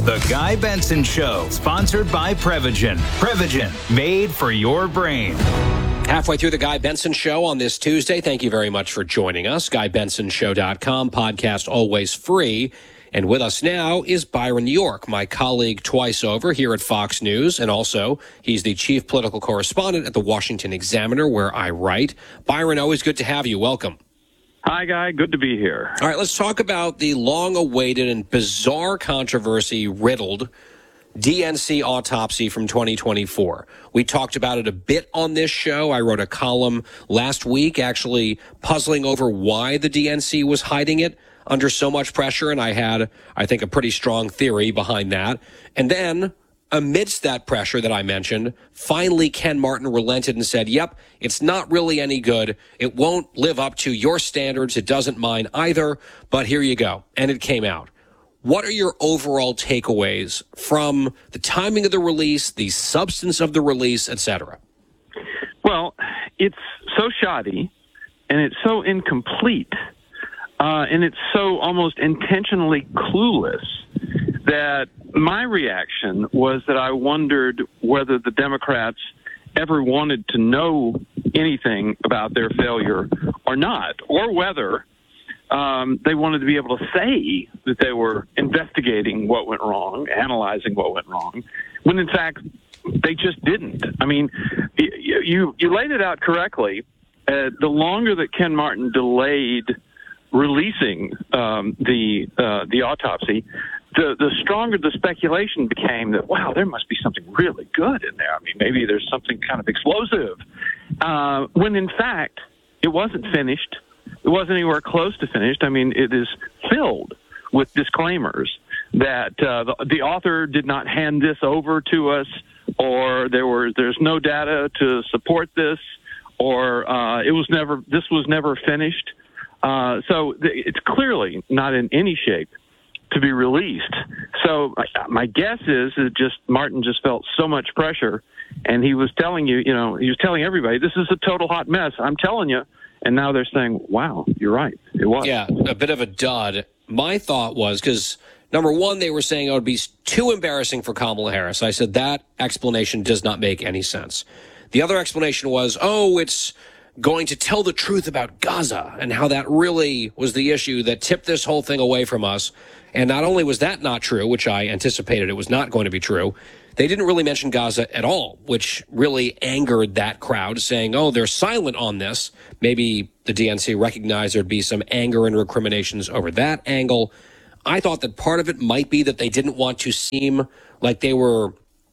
The Guy Benson Show, sponsored by Prevagen. Prevagen, made for your brain. Halfway through the Guy Benson Show on this Tuesday. Thank you very much for joining us. GuyBensonShow.com, podcast always free. And with us now is Byron York, my colleague twice over here at Fox News. And also, he's the chief political correspondent at the Washington Examiner, where I write. Byron, always good to have you. Welcome. Hi, Guy. Good to be here. All right, let's talk about the long-awaited and bizarre controversy-riddled DNC autopsy from 2024. We talked about it a bit on this show. I wrote a column last week actually puzzling over why the DNC was hiding it under so much pressure, and I had, I think, a pretty strong theory behind that. And then, amidst that pressure that I mentioned, finally Ken Martin relented and said, yep, it's not really any good. It won't live up to your standards. It doesn't mine either, but here you go. And it came out. What are your overall takeaways from the timing of the release, the substance of the release, et cetera? Well, it's so shoddy, and it's so incomplete, and it's so almost intentionally clueless that my reaction was that I wondered whether the Democrats ever wanted to know anything about their failure or not, or whether they wanted to be able to say that they were investigating what went wrong, analyzing what went wrong, when in fact they just didn't. I mean, you laid it out correctly. The longer that Ken Martin delayed releasing the autopsy, the stronger the speculation became that, wow, there must be something really good in there. I mean, maybe there's something kind of explosive. When in fact, it wasn't finished. It wasn't anywhere close to finished. I mean, it is filled with disclaimers that the author did not hand this over to us, or there's no data to support this, or this was never finished. So it's clearly not in any shape to be released. So my guess is that Martin just felt so much pressure, and he was telling everybody, this is a total hot mess. I'm telling you. And now they're saying, wow, you're right. It was. Yeah, a bit of a dud. My thought was, because, number one, they were saying it would be too embarrassing for Kamala Harris. I said that explanation does not make any sense. The other explanation was, it's going to tell the truth about Gaza and how that really was the issue that tipped this whole thing away from us. And not only was that not true, which I anticipated it was not going to be true, they didn't really mention Gaza at all, which really angered that crowd, saying, they're silent on this. Maybe the DNC recognized there'd be some anger and recriminations over that angle. I thought that part of it might be that they didn't want to seem like they were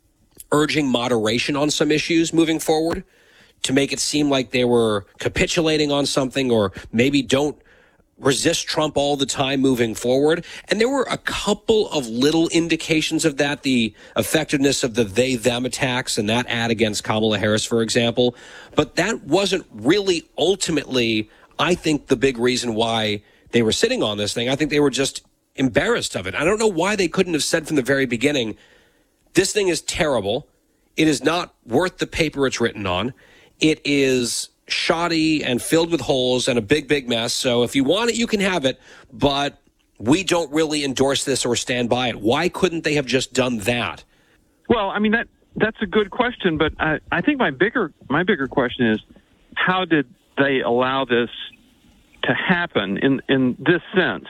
urging moderation on some issues moving forward, to make it seem like they were capitulating on something, or maybe don't resist Trump all the time moving forward. And there were a couple of little indications of that, the effectiveness of the they-them attacks and that ad against Kamala Harris, for example. But that wasn't really ultimately, I think, the big reason why they were sitting on this thing. I think they were just embarrassed of it. I don't know why they couldn't have said from the very beginning, this thing is terrible. It is not worth the paper it's written on. It is shoddy and filled with holes and a big, big mess. So if you want it, you can have it, but we don't really endorse this or stand by it. Why couldn't they have just done that? Well, I mean, that's a good question, but I think my bigger question is, how did they allow this to happen in this sense?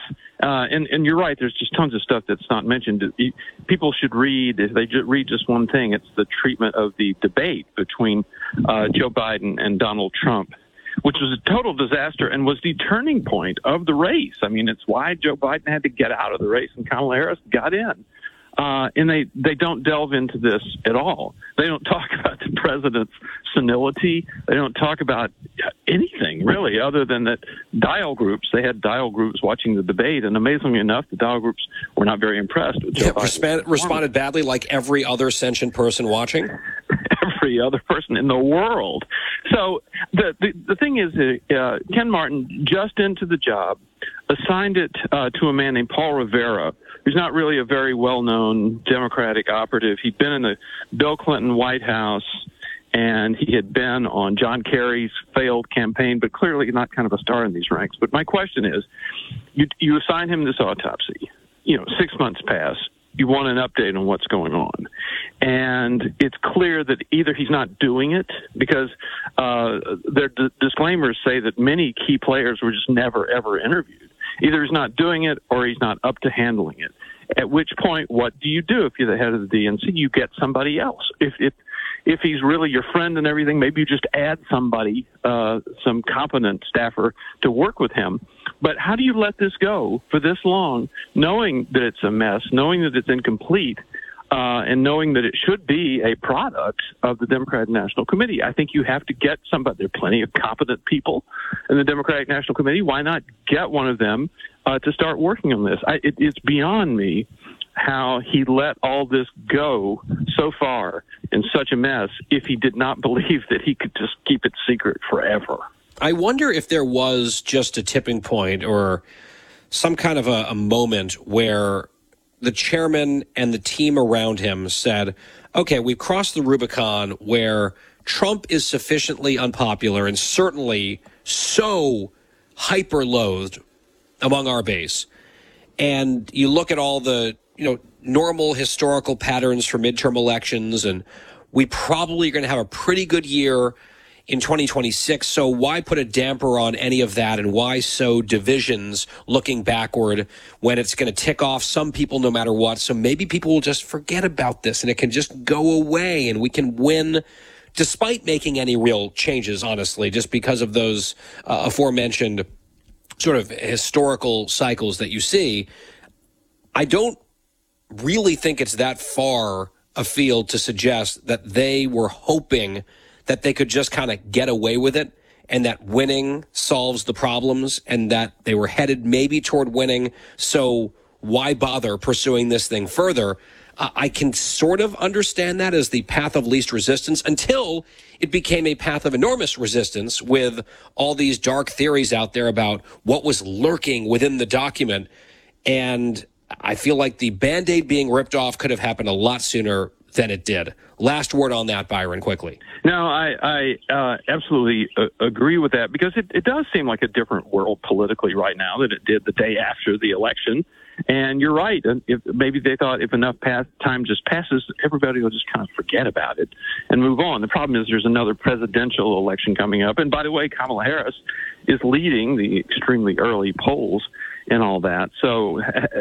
And you're right, there's just tons of stuff that's not mentioned. People should read, if they read just one thing, it's the treatment of the debate between Joe Biden and Donald Trump, which was a total disaster and was the turning point of the race. I mean, it's why Joe Biden had to get out of the race and Kamala Harris got in. And they don't delve into this at all. They don't talk about the president's senility. They don't talk about anything, really, other than that dial groups. They had dial groups watching the debate, and amazingly enough, the dial groups were not very impressed with Joe Biden. Responded badly like every other sentient person watching? Every other person in the world. So the thing is, Ken Martin, just into the job, assigned it to a man named Paul Rivera, who's not really a very well-known Democratic operative. He'd been in the Bill Clinton White House, and he had been on John Kerry's failed campaign, but clearly not kind of a star in these ranks. But my question is, you assign him this autopsy. 6 months pass. you want an update on what's going on. And it's clear that either he's not doing it, because their disclaimers say that many key players were just never, ever interviewed. Either he's not doing it or he's not up to handling it. At which point, what do you do if you're the head of the DNC? You get somebody else. If he's really your friend and everything, maybe you just add somebody, some competent staffer to work with him. But how do you let this go for this long, knowing that it's a mess, knowing that it's incomplete, and knowing that it should be a product of the Democratic National Committee? I think you have to get somebody. There are plenty of competent people in the Democratic National Committee. Why not get one of them to start working on this? It's beyond me how he let all this go so far in such a mess if he did not believe that he could just keep it secret forever. I wonder if there was just a tipping point or some kind of a moment where the chairman and the team around him said, okay, we've crossed the Rubicon where Trump is sufficiently unpopular and certainly so hyper-loathed among our base. And you look at all the normal historical patterns for midterm elections, and we probably are going to have a pretty good year in 2026. So why put a damper on any of that, and why sow divisions looking backward when it's going to tick off some people no matter what? So maybe people will just forget about this and it can just go away and we can win despite making any real changes, honestly, just because of those aforementioned sort of historical cycles that you see. I don't really think it's that far afield to suggest that they were hoping that they could just kind of get away with it and that winning solves the problems and that they were headed maybe toward winning. So why bother pursuing this thing further? I can sort of understand that as the path of least resistance until it became a path of enormous resistance with all these dark theories out there about what was lurking within the document. And I feel like the Band-Aid being ripped off could have happened a lot sooner than it did. Last word on that, Byron, quickly. No, I absolutely agree with that, because it does seem like a different world politically right now than it did the day after the election. And you're right. If maybe they thought if enough time just passes, everybody will just kind of forget about it and move on. The problem is there's another presidential election coming up. And by the way, Kamala Harris is leading the extremely early polls and all that. So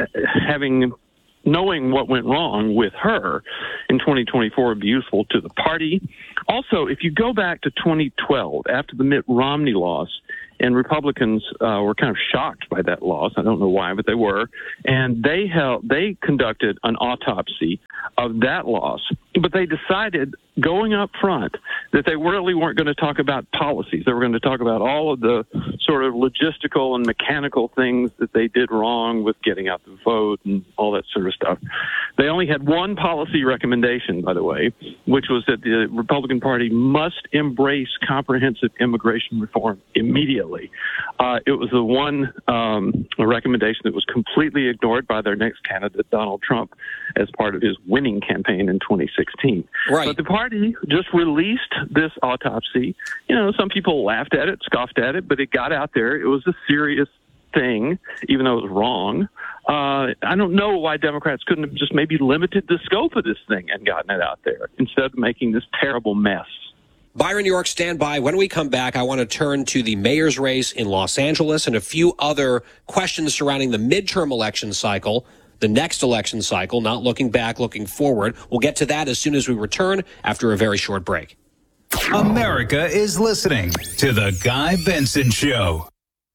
knowing what went wrong with her in 2024 would be useful to the party. Also, if you go back to 2012, after the Mitt Romney loss, and Republicans were kind of shocked by that loss. I don't know why, but they were. And they conducted an autopsy of that loss. But they decided going up front that they really weren't going to talk about policies. They were going to talk about all of the sort of logistical and mechanical things that they did wrong with getting out the vote and all that sort of stuff. They only had one policy recommendation, by the way, which was that the Republican Party must embrace comprehensive immigration reform immediately. It was the one recommendation that was completely ignored by their next candidate, Donald Trump, as part of his winning campaign in 2016. Right. But the party just released this autopsy. Some people laughed at it, scoffed at it, but it got out there. It was a serious thing, even though it was wrong. I don't know why Democrats couldn't have just maybe limited the scope of this thing and gotten it out there instead of making this terrible mess. Byron York, stand by. When we come back, I want to turn to the mayor's race in Los Angeles and a few other questions surrounding the midterm election cycle, the next election cycle, not looking back, looking forward. We'll get to that as soon as we return after a very short break. America is listening to The Guy Benson Show.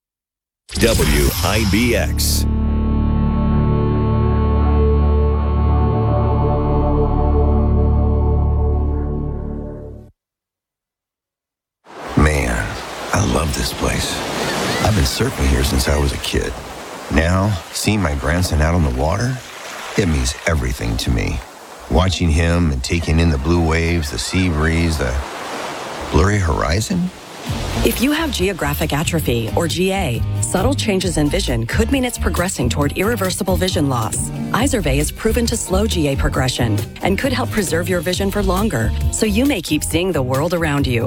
WIBX. Man, I love this place. I've been surfing here since I was a kid. Now, seeing my grandson out on the water, it means everything to me. Watching him and taking in the blue waves, the sea breeze, the blurry horizon. If you have geographic atrophy, or GA, subtle changes in vision could mean it's progressing toward irreversible vision loss. Izervay is proven to slow GA progression and could help preserve your vision for longer, so you may keep seeing the world around you.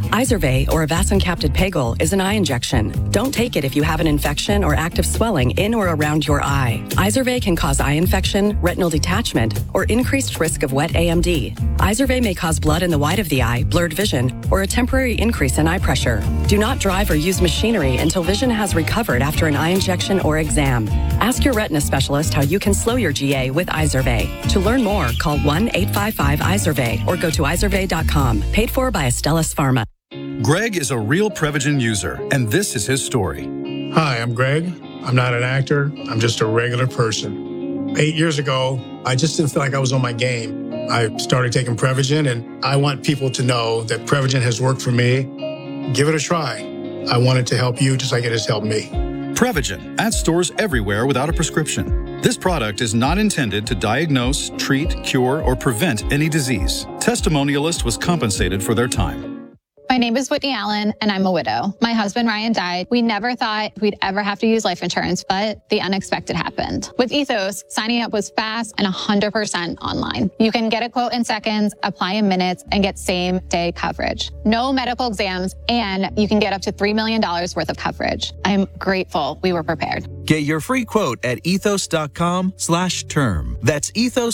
Izervay, or avastin-capted Pegol, is an eye injection. Don't take it if you have an infection or active swelling in or around your eye. Izervay can cause eye infection, retinal detachment, or increased risk of wet AMD. Izervay may cause blood in the white of the eye, blurred vision, or a temporary increase in eye pressure. Do not drive or use machinery until vision has recovered after an eye injection or exam. Ask your retina specialist how you can slow your GA with Izervay. To learn more, call 1-855-IZERVAY or go to izervay.com. Paid for by Astellas Pharma. Greg is a real Prevagen user, and this is his story. Hi, I'm Greg. I'm not an actor. I'm just a regular person. 8 years ago, I just didn't feel like I was on my game. I started taking Prevagen, and I want people to know that Prevagen has worked for me. Give it a try. I want it to help you just like it has helped me. Prevagen, at stores everywhere without a prescription. This product is not intended to diagnose, treat, cure, or prevent any disease. Testimonialist was compensated for their time. My name is Whitney Allen, and I'm a widow. My husband, Ryan, died. We never thought we'd ever have to use life insurance, but the unexpected happened. With Ethos, signing up was fast and 100% online. You can get a quote in seconds, apply in minutes, and get same-day coverage. No medical exams, and you can get up to $3 million worth of coverage. I'm grateful we were prepared. Get your free quote at ethos.com/term. That's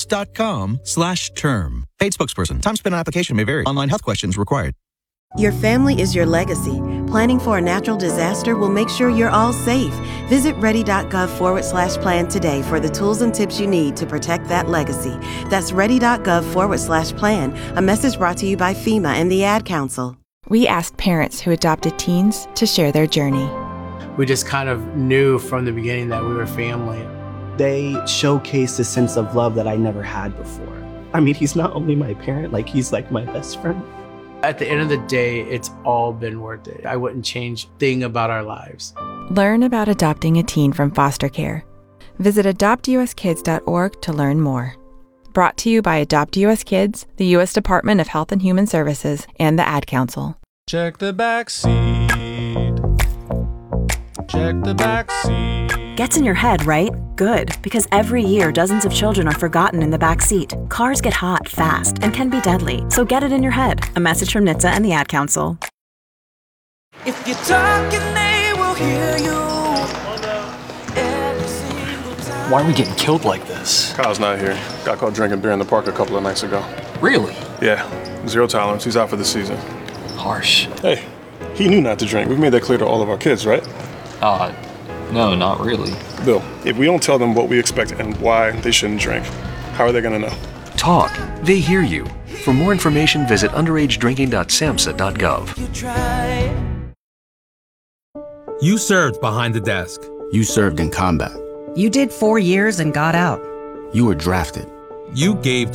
ethos.com/term. Paid spokesperson. Time spent on application may vary. Online health questions required. Your family is your legacy. Planning for a natural disaster will make sure you're all safe. Visit ready.gov/plan today for the tools and tips you need to protect that legacy. That's ready.gov/plan. A message brought to you by FEMA and the Ad Council. We asked parents who adopted teens to share their journey. We just kind of knew from the beginning that we were family. They showcased a sense of love that I never had before. I mean, he's not only my parent, like he's like my best friend. At the end of the day, it's all been worth it. I wouldn't change a thing about our lives. Learn about adopting a teen from foster care. Visit adoptuskids.org to learn more. Brought to you by Adopt US Kids, the U.S. Department of Health and Human Services, and the Ad Council. Check the back seat. Check the back seat. Gets in your head, right? Good, because every year dozens of children are forgotten in the back seat. Cars get hot fast and can be deadly, so get it in your head. A message from NHTSA and the Ad Council. If you're talking, they will hear you. Why are we getting killed like this? Kyle's not here. Got caught drinking beer in the park a couple of nights ago. Really? Yeah. 0 tolerance. He's out for the season. Harsh. Hey, he knew not to drink. We've made that clear to all of our kids, right? No, not really. Bill, if we don't tell them what we expect and why they shouldn't drink, how are they going to know? Talk. They hear you. For more information, visit underagedrinking.samhsa.gov. You served behind the desk. You served in combat. You did 4 years and got out. You were drafted. You gave